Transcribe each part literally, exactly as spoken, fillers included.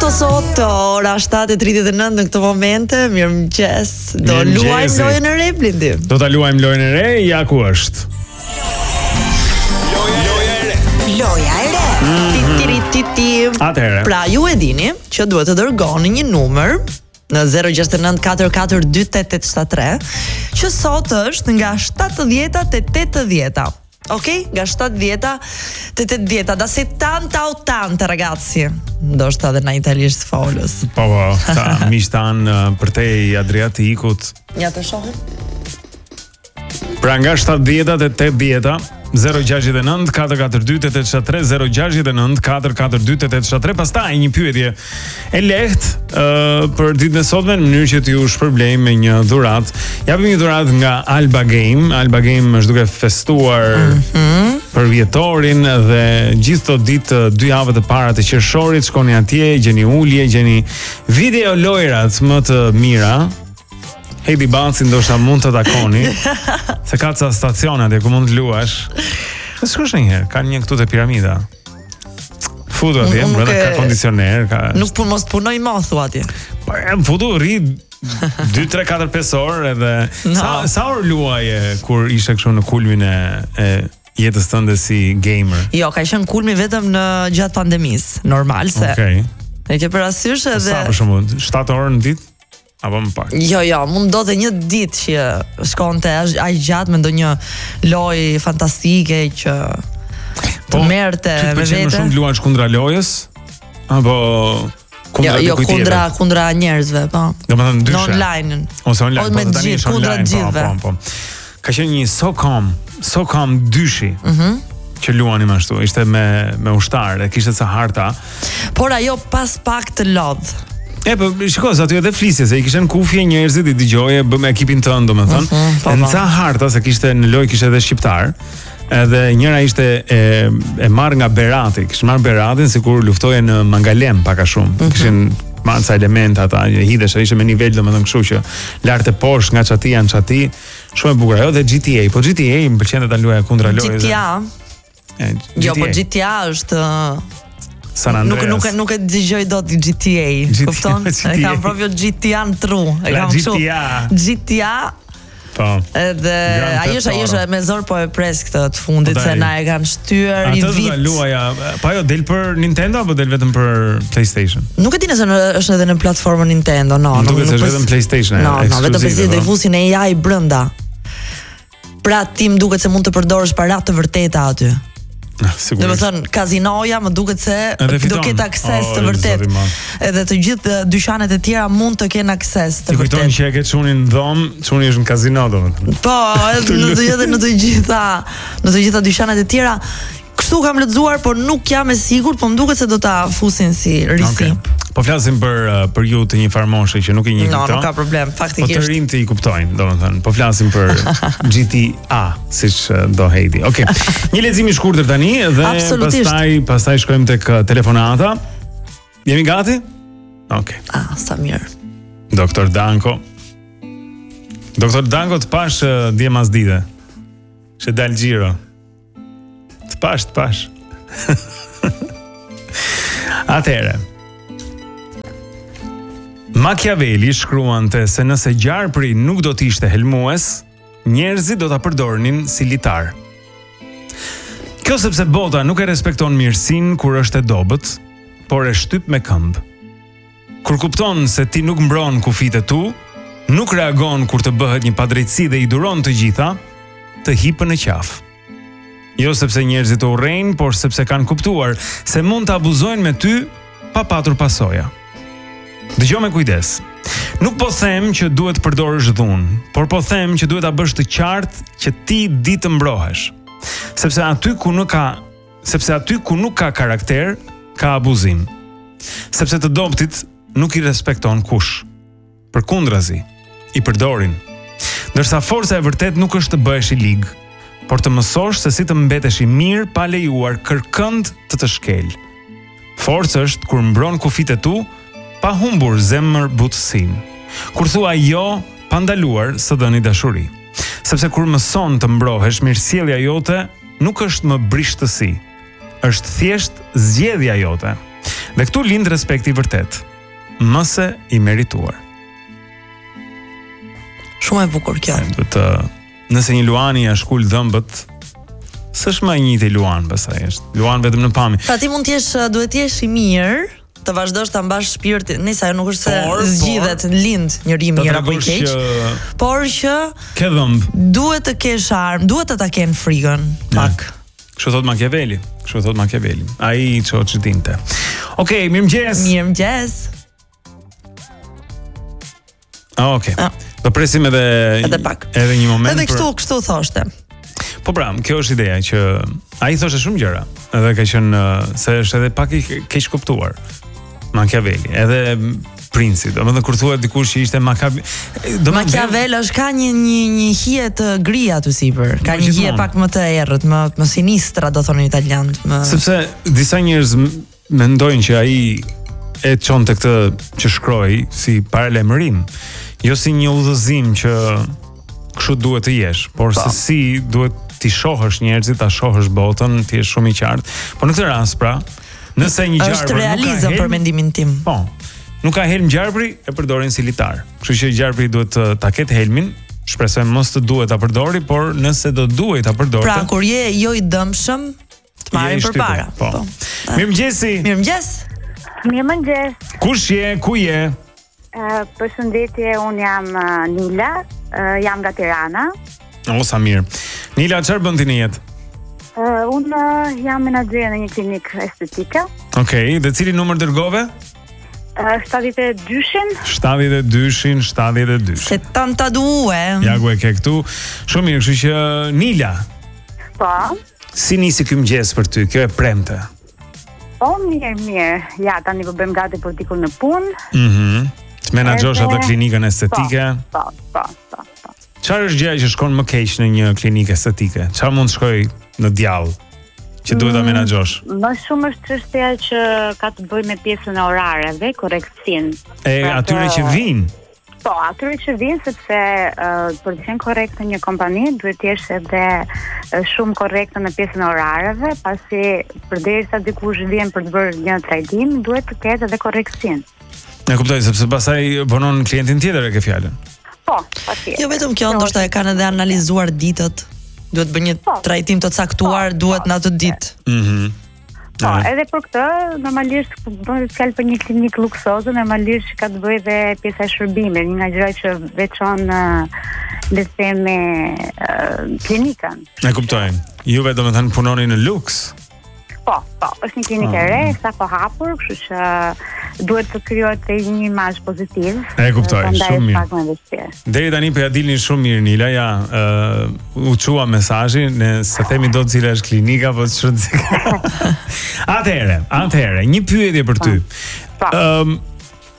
sot o sot, ora shtatë e tridhjetë e nëntë në këtë moment. Mirëmëngjes. Do luajmë lojën e re, Blendi. Do ta luajmë lojën e re, ja ku është. Loja e re. Loja e re. Ti ti. Atëherë. Pra ju e dini që duhet të dërgoni një numër në zero gjasht e nëntë katër katër dy tetë tetë shtat tre, që sot është nga shtatëdhjeta te tetëdhjeta. Ok, nga shtatëdhjeta te tetëdhjeta, da settanta ottanta ragazzi. Ndoshta edhe në italisht folës. Po, po, ta miq tan për te i Adriatikut. Ja të shohim. Pra nga shtatëdhjeta te tetëdhjeta, zero gjasht e nëntë katër katër dy tetë tetë shtat tre, zero gjasht e nëntë katër katër dy tetë tetë shtat tre. Pastaj një pyetje e lehtë uh, për ditën e sotme në mënyrë që t'ju shpërblej me një dhuratë. Japim një dhuratë nga Alba Game. Alba Game është duke festuar mm-hmm. për vjetorin dhe gjithë këto ditë dy javë të para të qershorit shkoni atje, gjeni ulje, gjeni video lojrat më të mira. Heidi Banci ndoshta mund të takoni, se ka ca stacione atje ku mund të luash. Të shkosh një herë, kanë një këtu te piramida. Futu atje, brenda ka kondicioner, ka. Nuk po mos punoj më thua atje. Po jam futu rri dy tre katër pesë orë edhe no. sa sa orë luaje kur ishe kështu në kulmin e, e jetës tënde si gamer? Jo, ka qenë kulmi vetëm në gjatë pandemisë, normal se. Okej. Okay. E ke parasysh edhe sa për shembull, shtatë orë në ditë? Apo më pak? Jo, jo, mund do të një ditë që shkonte aq gjatë me ndonjë lojë fantastike që të merrte me vete. Po, më shumë luash kundra lojës? Apo kundra jo, jo, kundra kundra njerëzve, po. Domethënë ndryshe. Në online. Ose online, po tani është kundra të gjithëve. Po, po. Ka qenë një SOCOM, SOCOM dyshi. Mhm. Që luanim ashtu, ishte me me ushtar, e kishte ca harta. Por ajo pas pak të lodh. E, po, shiko, sa aty edhe flisje, se i kishen kufje njerëzit, i dëgjoje, bëm ekipin tënë, domethënë. Uh-huh, e në ca harta, se kishte në lojë kishte edhe shqiptar, edhe njëra ishte e, e marrë nga Berati, kishte marrë Beratin, sikur luftoje në Mangalem paka shumë. Uh-huh. Kishin marrë ca elementa ata, hidhesh, ishte me nivel, domethënë kështu që lart e poshtë nga çati janë çati, shumë e bukur ajo dhe G T A, po G T A më pëlqente ta luaja kundra lojës. G T A. E, jo, po G T A është San Andreas. Nuk nuk nuk e dëgjoj dot G T A, kupton? E kam proprio G T A në tru. E kam kështu. G T A. Po. Edhe ajo është ajo është me zor po e pres këtë të fundit se na e kanë shtyr i vit. Atë do luaja. Po ajo del për Nintendo apo del vetëm për PlayStation? Nuk e di nëse është edhe në platformën Nintendo, no. Nuk e di nëse është vetëm PlayStation. No, no, vetëm pse do i fusin A I brenda. Pra ti më duket se mund të përdorësh para të vërteta aty. Dhe më thënë, kazinoja më duket se do ketë akses të vërtet. Edhe të gjithë dyqanet e tjera mund të kenë akses të vërtet. Ti kujton që e ke çunin në dhomë, çuni është në kazino domethënë. Po, edhe në të gjitha në të gjitha në të gjitha dyqanet e tjera. Kështu kam lexuar, por nuk jam e sigurt, po më duket se do ta fusin si risi. Okay. Po flasim për për ju të një farmoshe që nuk i njeh këto. No, nuk ka problem, faktikisht. Po të rinjt i kuptojnë, domethënë. Po flasim për G T A, siç do Heidi. Okej. Okay. Një lexim i shkurtër tani dhe pastaj pastaj shkojmë tek telefonata. Jemi gati? Okej. Okay. Ah, sa mirë. Doktor Danko. Doktor Danko të pash dje mas dite. Që dal Xhiro. Të pash, të pash. Atëherë. Machiavelli shkruante se nëse gjarpri nuk do të ishte helmues, njerëzit do ta përdornin si litar. Kjo sepse bota nuk e respekton mirësinë kur është e dobët, por e shtyp me këmbë. Kur kupton se ti nuk mbron kufit e tu, nuk reagon kur të bëhet një padrejtësi dhe i duron të gjitha, të hipën në qafë. Jo sepse njerëzit të urrejnë, por sepse kanë kuptuar se mund të abuzojnë me ty pa patur pasoja. Dëgjoj me kujdes. Nuk po them që duhet përdorësh dhunë, por po them që duhet ta bësh të qartë që ti di të mbrohesh. Sepse aty ku nuk ka, sepse aty ku nuk ka karakter, ka abuzim. Sepse të dobtit nuk i respekton kush. Përkundrazi, i përdorin. Ndërsa forca e vërtet nuk është të bëhesh i lig, por të mësosh se si të mbetesh i mirë pa lejuar kërkënd të të shkel. Forca është kur mbron kufit e tu, pa humbur zemër butësin. Kur thua jo, pa ndaluar së dhëni dashuri. Sepse kur mëson të mbrohesh, mirësjellja jote nuk është më brishtësi. Është thjesht zgjedhja jote. Dhe këtu lind respekti i vërtet, mëse i merituar. Shumë e bukur kjo. Do të, nëse një luani ja shkul dhëmbët, s'është më i njëjti luan, pastaj është luan vetëm në pamje. Pra ti mund të jesh, duhet të jesh i mirë, të vazhdosh ta mbash shpirtin. Nëse ajo nuk është se zgjidhet lind njëri i mirë apo i keq, por që ke dhëmb. Duhet të kesh armë, duhet të ta kenë frikën, pak. Kështu thot Machiavelli, kështu thot Machiavelli. Ai ço çdinte. Okej, mirëmëngjes. Mirëmëngjes. Ah, okej. Ah. Do presim edhe edhe pak. Edhe një moment. Edhe kështu, kështu thoshte. Po pra, kjo është ideja që ai thoshte shumë gjëra, edhe ka qenë se është edhe pak i keq kuptuar. Machiavelli, edhe princi, domethënë kur thuhet dikush që ishte Machiavelli, Machiavelli është ka një një një hije të gri aty sipër, ka një hije pak më të errët, më më sinistra do thonë italianët, më sepse disa njerëz mendojnë që ai e çon te këtë që shkroi si paralajmërim, jo si një udhëzim që kështu duhet të jesh, por se si duhet ti shohësh njerëzit, ta shohësh botën, ti je shumë i qartë. Po në këtë rast pra, nëse një gjarpër është realizëm për mendimin tim. Po. Nuk ka helm gjarpri, e përdorin si litar. Kështu që gjarpri duhet ta ketë helmin, shpresojmë mos të duhet ta përdori, por nëse do duhet ta përdorte. Pra kur je jo i dëmshëm, të marrin përpara. Po. Mirëmëngjesi. Mirëmëngjes. Mirëmëngjes. Kush je? Ku je? Uh, përshëndetje, un jam uh, Nila, uh, jam nga Tirana. O, sa mirë. Nila, çfarë bën ti në jetë? Uh, unë uh, jam menaxhere në një klinikë estetike. Okej, okay, dhe cili numër dërgove? Uh, shtatëdhjetë e dy-shin. shtatëdhjetë e dy-shin, shtatëdhjetë e dy. settantadue. Ja ku e ke këtu. Shumë mirë, kështu që Nila. Po. Si nisi ky mëngjes për ty? Kjo e premte. Po, mirë, mirë. Ja, tani po bëjmë gati për t'ikur në punë. Mhm. Të menaxhosh atë klinikën estetike. Po, po, po, po. Çfarë është gjëja që shkon më keq në një klinikë estetike? Çfarë mund të shkojë në djall që duhet ta menaxhosh? Më shumë është çështja që ka të bëjë me pjesën e orareve, korreksin. E atyre që vinë. Po, atyre që vinë sepse uh, për të qenë korrekt në një kompani duhet të jesh edhe uh, shumë korrekte në pjesën e orareve, pasi përderisa dikush vjen për të bërë një trajtim, duhet të ketë edhe korreksin. E kuptoj, sepse pastaj vonon klientin tjetër e ke fjalën. Po, patjetër. Jo vetëm kjo, ndoshta e kanë edhe analizuar ditët. Duhet bërë një po, trajtim të caktuar, po, duhet në atë ditë. Mhm. Po, edhe për këtë, normalisht bëhet fjalë për një klinikë luksoze, normalisht ka të bëjë dhe pjesa e shërbimit, një nga gjërat që veçon le të themi klinikën. E kuptoj. Juve domethënë punoni në luks. Po, po, është një klinikë e re, sa po hapur, kështu që duhet të krijohet një imazh pozitiv. E kuptoj, shumë mirë. Deri tani po ja dilni shumë mirë Nila, ja, uh, u çua mesazhin, ne se themi dot cila është klinika, po çfarë. Atëherë, atëherë, një pyetje për ty. Po. Ëm um,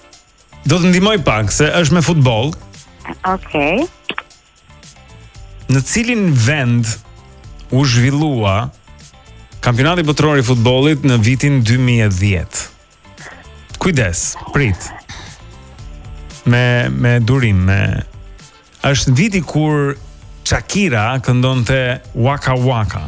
do të ndihmoj pak se është me futboll. Okej. Në cilin vend u zhvillua Kampionati botëror i futbollit në vitin dy mijë e dhjetë. Kujdes, prit. Me me durim, me është viti kur Shakira këndonte Waka Waka.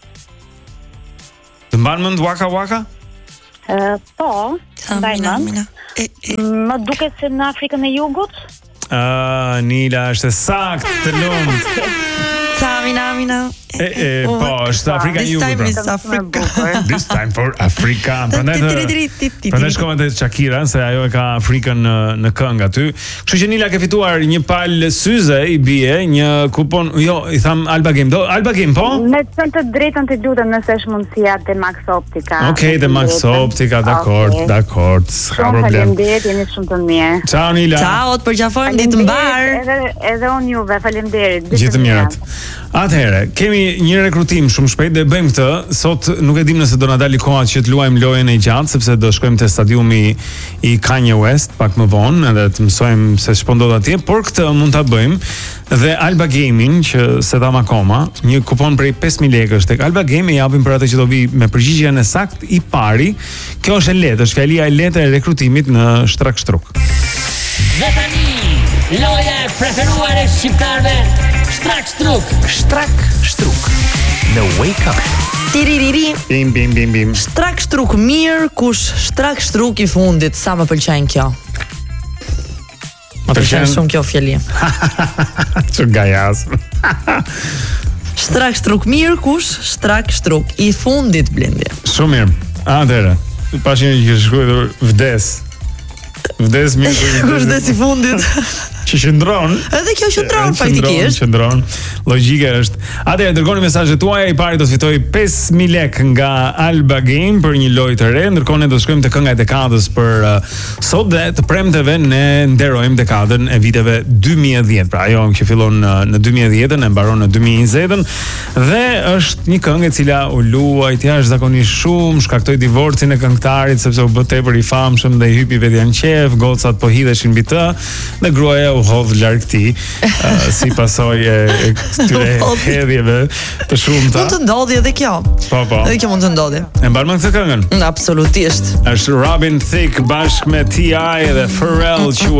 Të mban mend Waka Waka? Uh, po, mbaj mend. Më duket se në Afrikën e Jugut. Ah, Nila është saktë, të lumt. Samina, mina. E, e, po, është Afrika e Jugut. This time is Africa. This time for Africa. Prandaj shkova te Shakira, se ajo e ka Afrikën në, në këngë aty. Kështu që Nila ke fituar një palë syze i bie, një kupon, jo, i tham Alba Game. Do Alba Game, po? Me të thënë të drejtën të lutem nëse është mundësia te Max Optica. Okej, te Max Optica, dakord, okay. dakord, s'ka problem. Faleminderit, jeni shumë të mirë. Ciao Nila. Ciao, të përqafojmë ditë mbar. Edhe edhe unë juve, faleminderit. Gjithë të mirat. Atëherë, kemi një rekrutim shumë shpejt dhe bëjmë këtë. Sot nuk e dim nëse do na dali koha që të luajmë lojën e gjatë, sepse do shkojmë te stadiumi i Kanye West pak më vonë, edhe të mësojmë se ç'po ndodh atje, por këtë mund ta bëjmë. Dhe Alba Gaming, që se dam akoma, një kupon prej pesë mijë lekësh tek Alba Game i japim për atë që do vi me përgjigjen e saktë i pari. Kjo është e lehtë, është fjalia e lehtë e rekrutimit në shtrak shtruk. Dhe tani, loja e preferuar e shqiptarëve, Shtrak Shtruk. Shtrak Shtruk në Wake Up. Tiririri. Bim bim bim bim. Shtrak shtruk mirë, kush shtrak shtruk i fundit, sa më pëlqen kjo. Më pëlqen shumë kjo fjali. Çu gajas. Shtrak shtruk mirë, kush shtrak shtruk i fundit, Blendi. Shumë mirë. Atëherë, pashë një që shkruar vdes. Vdes mirë. Kush vdes i fundit? Që qëndron. Edhe kjo qëndron faktikisht. Qëndron. Logjika është. Atëherë dërgoni mesazhet tuaja, i pari do të fitojë pesë mijë lekë nga Alba Game për një lojë të re, ndërkohë ne do të shkojmë te kënga e dekadës për uh, sot dhe të premteve ne nderojmë dekadën e viteve dy mijë e dhjetë. Pra ajo që fillon uh, në dy mijë e dhjetën e mbaron në dy mijë e njëzetën dhe është një këngë e cila u luajt jashtëzakonisht shumë, shkaktoi divorcin e këngëtarit sepse u bë tepër i famshëm dhe i hypi vetë janë qef, gocat po hidheshin mbi të dhe gruaja u hodh larg tij uh, si pasojë e këtyre hedhjeve të shumta. Mund të ndodhi edhe kjo. Po po. Edhe kjo mund të ndodhi. E mban më këtë këngën? Absolutisht. Është Robin Thicke bashkë me T I dhe Pharrell quhet